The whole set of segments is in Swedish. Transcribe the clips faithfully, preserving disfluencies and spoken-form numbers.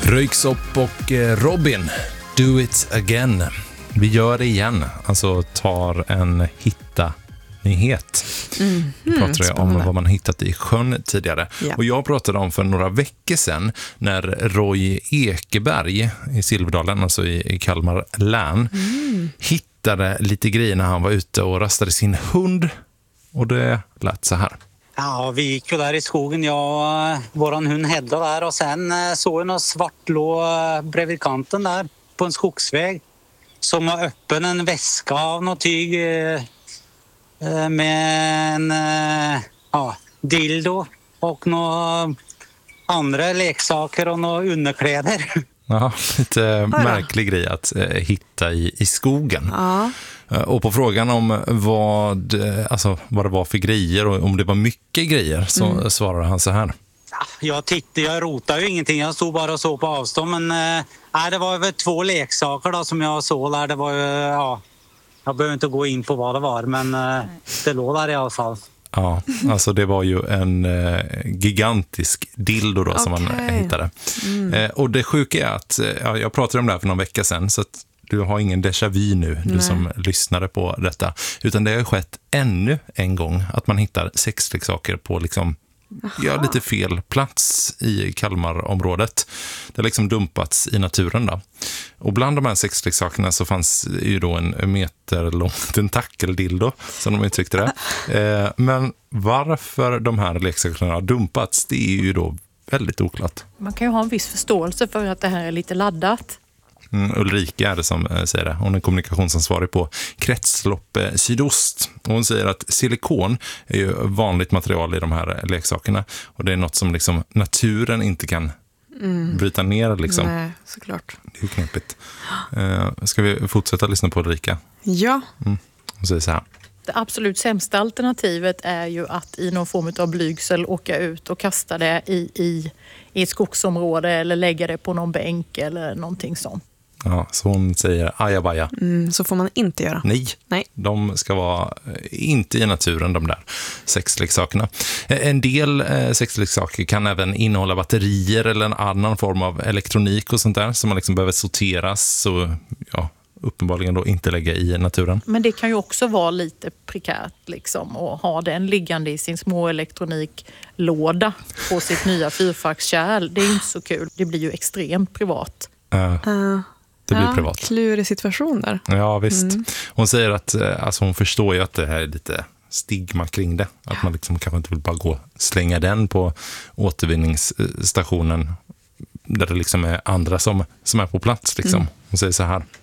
Röyksopp och Robin, Do It Again. Vi gör det igen, alltså tar en hitta-nyhet. Mm, vi pratade mm, om vad man hittat i sjön tidigare. Ja. Och jag pratade om för några veckor sedan när Roy Ekeberg i Silverdalen, alltså i, i Kalmar län, mm. hittade lite grejer när han var ute och rastade sin hund. Och det lät så här. Ja, vi gick ju där i skogen, jag våran hund Hedda där, och sen såg jag något svart lå bredvid kanten där på en skogsväg som var öppen, en väska av något tyg med en ja, dildo och några andra leksaker och några underkläder. Ja, lite märklig grej att eh, hitta i, i skogen. Ja. Och på frågan om vad, alltså, vad det var för grejer och om det var mycket grejer så mm. svarade han så här. Ja, jag tittade, jag rotade ju ingenting. Jag stod bara och såg på avstånd. Men äh, det var väl två leksaker då, som jag såg där. Det var ju, ja, jag behöver inte gå in på vad det var, men äh, det låg där i alla fall. Ja, alltså det var ju en eh, gigantisk dildo då, okay. som man hittade. Mm. Eh, och det sjuka är att, ja, jag pratade om det här för någon vecka sedan, så att du har ingen déjà vu nu, du Nej. som lyssnade på detta. Utan det har skett ännu en gång att man hittar sexleksaker på liksom, ja, lite fel plats i Kalmarområdet. Det har liksom dumpats i naturen då. Och bland de här sexleksakerna så fanns ju då en meter lång tentakeldildo, som de uttryckte det. Eh, men varför de här leksakerna har dumpats, det är ju då väldigt oklart. Man kan ju ha en viss förståelse för att det här är lite laddat. Mm, Ulrika är det som äh, säger det. Hon är kommunikationsansvarig på Kretslopp eh, Sydost. Och hon säger att silikon är ju vanligt material i de här leksakerna. Och det är något som liksom naturen inte kan mm. bryta ner. Liksom. Nej, såklart. Det är ju knepigt. Uh, ska vi fortsätta lyssna på Ulrika? Ja. Mm. Hon säger så här. Det absolut sämsta alternativet är ju att i någon form av blygsel åka ut och kasta det i, i, i ett skogsområde eller lägga det på någon bänk eller någonting sånt. Ja, så hon säger ajabaja. Mm, så får man inte göra. Nej, Nej, de ska vara inte i naturen, de där sexleksakerna. En del sexleksaker kan även innehålla batterier eller en annan form av elektronik och sånt där som man liksom behöver sorteras och ja, uppenbarligen då inte lägga i naturen. Men det kan ju också vara lite prekärt liksom, och ha den liggande i sin små elektroniklåda på sitt nya fyrfackskärl. Det är inte så kul. Det blir ju extremt privat. Uh. Uh. Det blir ja, privat. Klurig situation där. Ja, visst. Mm. Hon säger att alltså, hon förstår ju att det här är lite stigma kring det. Att man liksom kanske inte vill bara gå och slänga den på återvinningsstationen där det liksom är andra som, som är på plats. Liksom. Mm. Hon säger så här.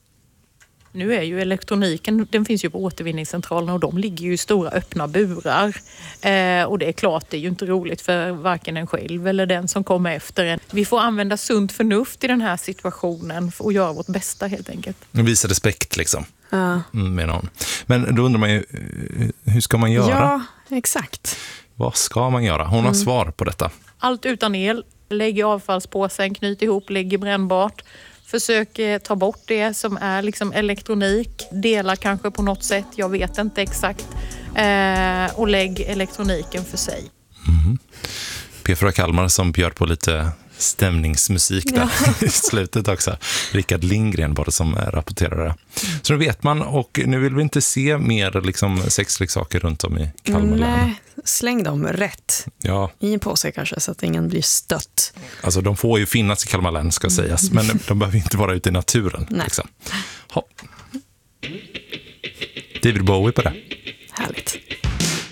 Nu är ju elektroniken, den finns ju på återvinningscentralerna och de ligger ju i stora öppna burar. Eh, och det är klart, det är ju inte roligt för varken en själv eller den som kommer efter en. Vi får använda sunt förnuft i den här situationen och göra vårt bästa helt enkelt. Visa respekt liksom. Ja. Med någon. Men då undrar man ju, hur ska man göra? Ja, exakt. Vad ska man göra? Hon har mm. svar på detta. Allt utan el. Lägg i avfallspåsen, knyt ihop, lägg i brännbart. Försök ta bort det som är liksom elektronik. Dela kanske på något sätt, jag vet inte exakt. Eh, och lägg elektroniken för sig. Mm. P fyra Kalmar som bjöd på lite stämningsmusik där ja. i slutet också. Rickard Lindgren var det som rapporterade det. Så nu vet man, och nu vill vi inte se mer liksom sexleksaker runt om i Kalmar län. Nej, släng dem rätt. Ja. I en påse kanske så att ingen blir stött. Alltså de får ju finnas i Kalmar län ska sägas, men de behöver inte vara ute i naturen. Liksom. David Bowie på det.